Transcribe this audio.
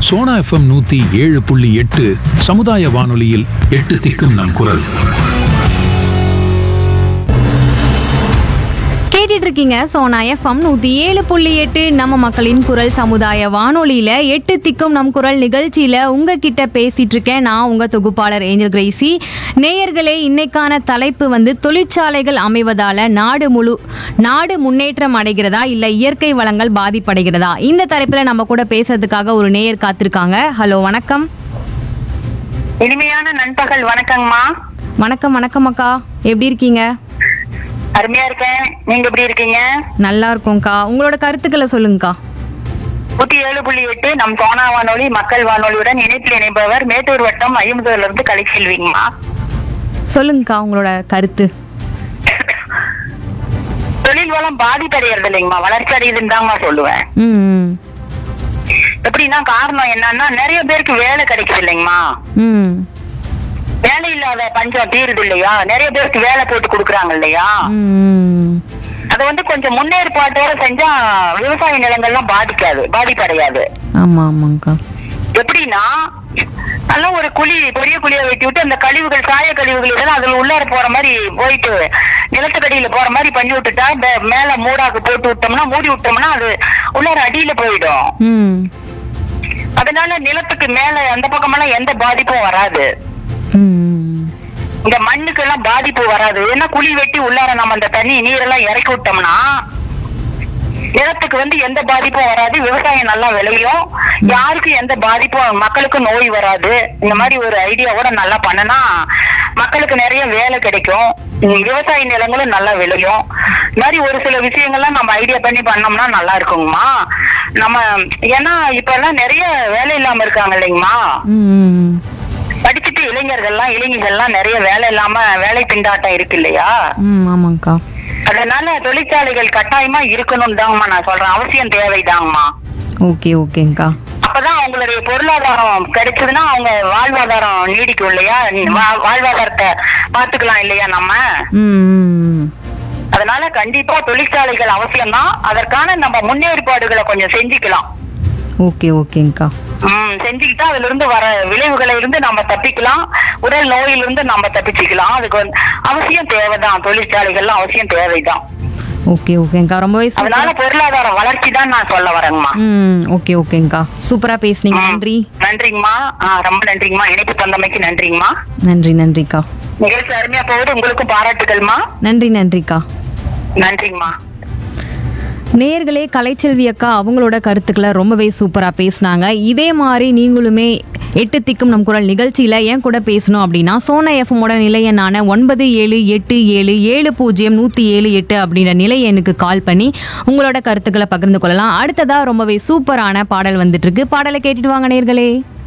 Sona FM 107.8 சமுதாய வானொலியில் எட்டு திக்கும் நம் குரல். கேட்டுட்டு இருக்கீங்க சோனா எஃப்எம் 107.8 நம்ம மக்களின் குரல் சமுதாய வானொலியில எட்டு திக்கும் நம் குரல் நிகழ்ச்சியில உங்ககிட்ட பேசிட்டு இருக்கேன். நான் உங்க தொகுப்பாளர் ஏஞ்சல் கிரேசி. நேயர்களே, இன்னைக்கான தலைப்பு தொழிற்சாலைகள் அமைவதால நாடு முன்னேற்றம் அடைகிறதா இல்ல இயற்கை வளங்கள் பாதிப்படைகிறதா? இந்த தலைப்புல நம்ம கூட பேசுறதுக்காக ஒரு நேயர் காத்திருக்காங்க. ஹலோ, வணக்கம். இனிமையான நண்பகல் வணக்கங்கம்மா. வணக்கம். வணக்கம் அக்கா, எப்படி இருக்கீங்க? அருமையா இருக்கேன். நீங்க எப்படி இருக்கீங்க? நல்லா இருக்கோம்க்கா. உங்களோட கருத்துக்களை சொல்லுங்கக்கா. 107.8 நம் சோனா வானொலி மக்கள் வானொலியுடன் இணைப்பில் இணைப்பவர் மேட்டூர் வட்டம் ஐயம்பதுல இருந்து கலைச்செல்விங்கம்மா. சொல்லுங்கக்கா உங்களோட கருத்து. தொழில் வளம் பாதிப்படைகிறது இல்லைங்கம்மா, வளர்ச்சி அடையுதுன்னு தாங்கம்மா சொல்லுவேன். எப்படின்னா காரணம் என்னன்னா நிறைய பேருக்கு வேலை கிடைக்குது இல்லைங்கம்மா. வேலை இல்லாத பஞ்சம் தீருது இல்லையா, நிறைய பேருக்கு வேலை போட்டு கொடுக்குறாங்க இல்லையா. அது கொஞ்சம் முன்னேற்பாட்டோட செஞ்சா விவசாய நிலங்கள்லாம் பாதிப்படையாது. ஆமா ஆமாங்கக்கா. எப்படின்னா நல்லா ஒரு பெரிய குழியை வெட்டி விட்டு அந்த கழிவுகள், சாய கழிவுகள் இதெல்லாம் அதுல உள்ளார போற மாதிரி போயிட்டு நிலத்துக்கடியில போற மாதிரி பண்ணி விட்டுட்டா, மேல மூடாக்கு போட்டு மூடி விட்டோம்னா அது உள்ளார அடியில போயிடும். அதனால நிலத்துக்கு மேல அந்த பக்கமெல்லாம் எந்த பாதிப்பும் வராது. இந்த மண்ணுக்கு எல்லாம் பாதிப்பு வராது. ஏன்னா குழி வெட்டி உள்ளார நம்ம அந்த தண்ணி நீரெல்லாம் இறக்கி விட்டோம்னா நிலத்துக்கு எந்த பாதிப்பும் வராது. விவசாயம் நல்லா விளையும், யாருக்கும் எந்த பாதிப்பும், மக்களுக்கும் நோய் வராது. இந்த மாதிரி ஒரு ஐடியாவோட நல்லா பண்ணனா மக்களுக்கு நிறைய வேலை கிடைக்கும், விவசாய நிலங்களும் நல்லா விளையும். இந்த மாதிரி ஒரு சில விஷயங்கள்லாம் நம்ம ஐடியா பண்ணி பண்ணோம்னா நல்லா இருக்குங்கம்மா. நம்ம ஏன்னா இப்ப எல்லாம் நிறைய வேலை இல்லாம இருக்காங்க இல்லைங்கம்மா. படிச்சுட்டு இளைஞர்கள்லாம் நிறைய வேலை இல்லாம வேலை திண்டாட்டம் இருக்கு இல்லையா. ஆமாங்கக்கா. அதனால தொழிற்சாலைகள் கட்டாயமா இருக்கணும் தாங்கம்மா நான் சொல்றேன். அவசியம் தேவைதாங்கம்மா. ஓகேங்கக்கா. அப்பதான் அவங்களுடைய பொருளாதாரம் கிடைச்சதுன்னா அவங்க வாழ்வாதாரம் நீடிக்கும் இல்லையா, வாழ்வாதாரத்தை பாத்துக்கலாம் இல்லையா நம்ம. அதனால கண்டிப்பா தொழிற்சாலைகள் அவசியம்தான். அதற்கான நம்ம முன்னேற்பாடுகளை கொஞ்சம் செஞ்சுக்கலாம். ஓகேங்கக்கா. செஞ்சுக்கிட்டா அதுல இருந்து வர விளைவுகளை இருந்து நம்ம தப்பிக்கலாம், உடல் நோயிலிருந்து நம்ம தப்பிச்சுக்கலாம். அதுக்கு அவசியம் தேவைதான், தொழிற்சாலைகள்லாம் அவசியம் தேவைதான். ஓகேங்கக்கா. ரொம்பவே அதனால பொருளாதார வளர்ச்சி தான் நான் சொல்ல வரேங்கம்மா. ஓகேங்கக்கா. சூப்பரா பேசுனீங்க. நன்றிங்கம்மா. ரொம்ப நன்றிங்கம்மா. இணைப்பு தந்தமைக்கு நன்றிங்கம்மா. நன்றிக்கா. நிகழ்ச்சி அருமையா போகுது, உங்களுக்கும் பாராட்டுகள்மா. நன்றிக்கா. நன்றிங்கம்மா. நேயர்களே, கலைச்செல்வி அக்கா அவங்களோட கருத்துக்களை ரொம்பவே சூப்பராக பேசினாங்க. இதே மாதிரி நீங்களுமே எட்டு திக்கும் நம் குரல் நிகழ்ச்சியில் ஏன் கூட பேசணும் அப்படின்னா சோனா எஃப்எம்மோட நிலையனான 9787700178 அப்படின்ற நிலை எனக்கு கால் பண்ணி உங்களோட கருத்துக்களை பகிர்ந்து கொள்ளலாம். அடுத்ததாக ரொம்பவே சூப்பரான பாடல் வந்துட்டு இருக்கு. பாடலை கேட்டுட்டு வாங்க நேயர்களே.